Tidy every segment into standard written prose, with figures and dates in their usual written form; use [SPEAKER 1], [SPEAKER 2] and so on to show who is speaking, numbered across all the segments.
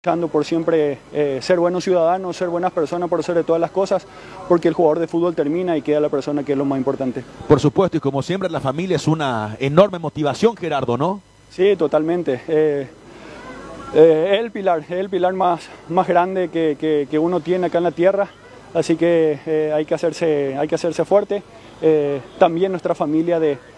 [SPEAKER 1] luchando por siempre ser buenos ciudadanos, ser buenas personas por sobre todas las cosas, porque el jugador de fútbol termina y queda la persona, que es lo más importante.
[SPEAKER 2] Por supuesto, y como siempre la familia es una enorme motivación, Gerardo, ¿no?
[SPEAKER 1] Sí, totalmente. Es el pilar más grande que uno tiene acá en la tierra, así que hay que hacerse fuerte. También nuestra familia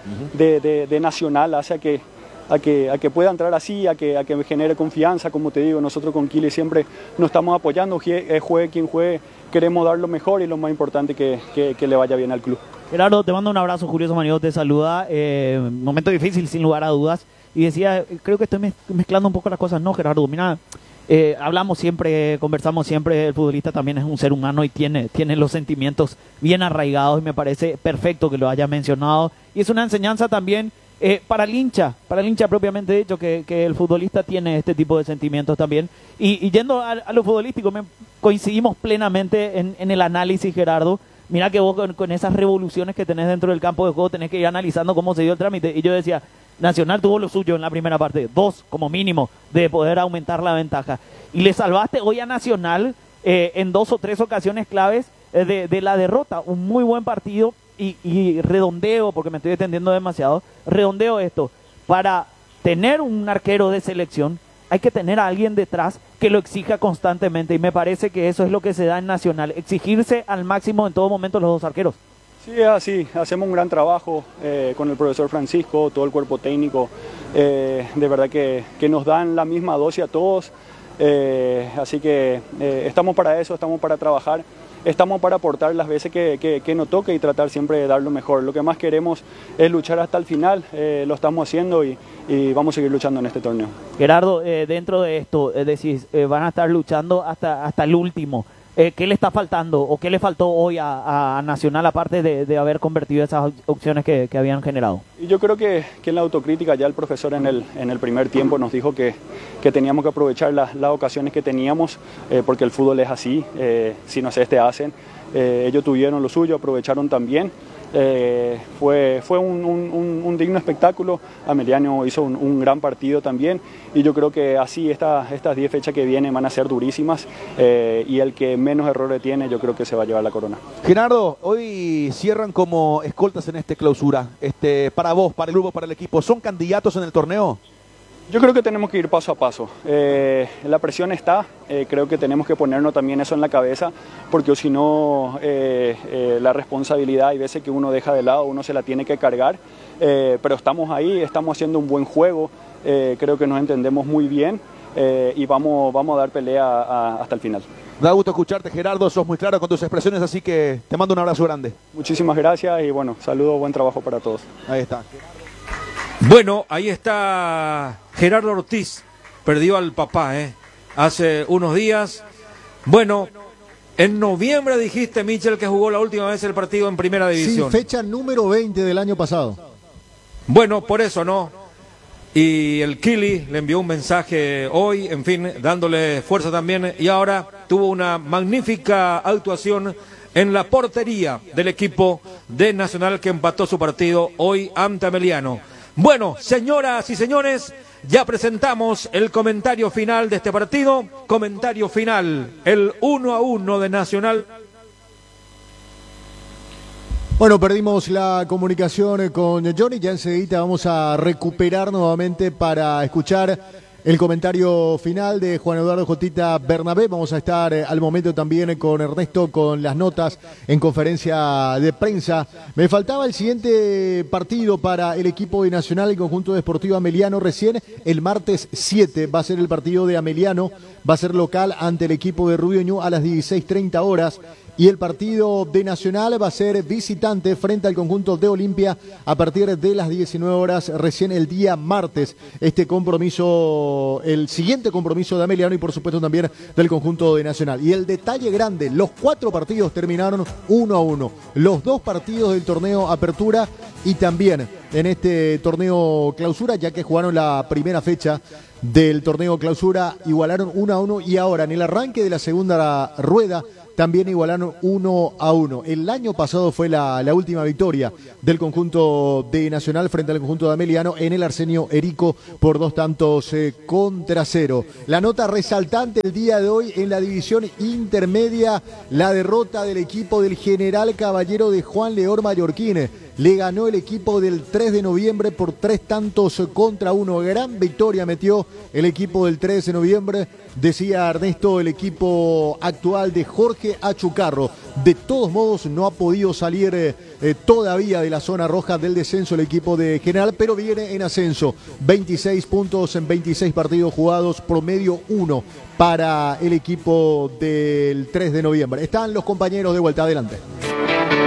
[SPEAKER 1] de Nacional hace a que pueda entrar así, a que me genere confianza. Como te digo, nosotros con Kili siempre nos estamos apoyando, juegue quien juegue, queremos dar lo mejor y lo más importante que le vaya bien al club.
[SPEAKER 3] Gerardo, te mando un abrazo, Julio Samaniego te saluda, momento difícil sin lugar a dudas, y decía, creo que estoy mezclando un poco las cosas. No, Gerardo, mira, hablamos siempre, conversamos siempre, el futbolista también es un ser humano y tiene los sentimientos bien arraigados, y me parece perfecto que lo haya mencionado, y es una enseñanza también para el hincha propiamente dicho, que el futbolista tiene este tipo de sentimientos también. Y yendo a lo futbolístico, coincidimos plenamente en el análisis, Gerardo. Mira que vos con esas revoluciones que tenés dentro del campo de juego tenés que ir analizando cómo se dio el trámite. Y yo decía, Nacional tuvo lo suyo en la primera parte, 2 como mínimo, de poder aumentar la ventaja. Y le salvaste hoy a Nacional en 2 o 3 ocasiones claves de la derrota. Un muy buen partido. Y redondeo, porque me estoy extendiendo demasiado, redondeo esto, para tener un arquero de selección hay que tener a alguien detrás que lo exija constantemente, y me parece que eso es lo que se da en Nacional, exigirse al máximo en todo momento los dos arqueros.
[SPEAKER 1] Sí, es así, hacemos un gran trabajo con el profesor Francisco, todo el cuerpo técnico, de verdad que nos dan la misma dosis a todos, así que estamos para eso, estamos para trabajar. Estamos para aportar las veces que nos toque y tratar siempre de dar lo mejor. Lo que más queremos es luchar hasta el final, lo estamos haciendo y vamos a seguir luchando en este torneo.
[SPEAKER 3] Gerardo, dentro de esto, decís, van a estar luchando hasta el último. ¿Qué le está faltando o qué le faltó hoy a Nacional, aparte de haber convertido esas opciones que habían generado?
[SPEAKER 1] Y yo creo que en la autocrítica ya el profesor en el primer tiempo nos dijo que teníamos que aprovechar las ocasiones que teníamos, porque el fútbol es así, si no se hacen. Ellos tuvieron lo suyo, aprovecharon también. Fue un digno espectáculo. Ameliano hizo un gran partido también, y yo creo que así estas 10 fechas que vienen van a ser durísimas, y el que menos errores tiene yo creo que se va a llevar la corona.
[SPEAKER 2] Gerardo, hoy cierran como escoltas en esta clausura, para vos, para el grupo, para el equipo, ¿son candidatos en el torneo?
[SPEAKER 1] Yo creo que tenemos que ir paso a paso. La presión está, creo que tenemos que ponernos también eso en la cabeza, porque si no, la responsabilidad hay veces que uno deja de lado, uno se la tiene que cargar, pero estamos ahí, estamos haciendo un buen juego, creo que nos entendemos muy bien, y vamos a dar pelea hasta el final.
[SPEAKER 2] Da gusto escucharte, Gerardo, sos muy claro con tus expresiones, así que te mando un abrazo grande.
[SPEAKER 1] Muchísimas gracias y bueno, saludos, buen trabajo para todos.
[SPEAKER 2] Ahí está.
[SPEAKER 4] Bueno, ahí está Gerardo Ortiz, perdió al papá hace unos días. Bueno, en noviembre dijiste, Michel, que jugó la última vez el partido en Primera División.
[SPEAKER 5] Sí, fecha número 20 del año pasado.
[SPEAKER 4] Bueno, por eso no. Y el Kili le envió un mensaje hoy, en fin, dándole fuerza también. Y ahora tuvo una magnífica actuación en la portería del equipo de Nacional, que empató su partido hoy ante Ameliano. Bueno, señoras y señores, ya presentamos el comentario final de este partido. Comentario final, el 1-1 de Nacional.
[SPEAKER 5] Bueno, perdimos la comunicación con Johnny, ya enseguida vamos a recuperar nuevamente para escuchar el comentario final de Juan Eduardo Jotita Bernabé. Vamos a estar al momento también con Ernesto con las notas en conferencia de prensa. Me faltaba el siguiente partido para el equipo de Nacional, el conjunto deportivo Ameliano. Recién el martes 7 va a ser el partido de Ameliano, va a ser local ante el equipo de Rubio Ñu a las 16:30 horas. Y el partido de Nacional va a ser visitante frente al conjunto de Olimpia a partir de las 19 horas, recién el día martes. Este compromiso, el siguiente compromiso de Ameliano y por supuesto también del conjunto de Nacional. Y el detalle grande, los 4 partidos terminaron 1-1. Los 2 partidos del torneo Apertura y también en este torneo clausura, ya que jugaron la primera fecha del torneo clausura, igualaron 1-1 y ahora en el arranque de la segunda rueda también igualaron 1-1. El año pasado fue la última victoria del conjunto de Nacional frente al conjunto de Ameliano en el Arsenio Erico por 2-0. La nota resaltante el día de hoy en la división intermedia, la derrota del equipo del General Caballero de Juan León Mallorquín. Le ganó el equipo del 3 de noviembre por 3-1. Gran victoria metió el equipo del 3 de noviembre. Decía Ernesto, el equipo actual de Jorge Achucarro. De todos modos, no ha podido salir todavía de la zona roja del descenso el equipo de General, pero viene en ascenso. 26 puntos en 26 partidos jugados, promedio 1 para el equipo del 3 de noviembre. Están los compañeros de vuelta, adelante.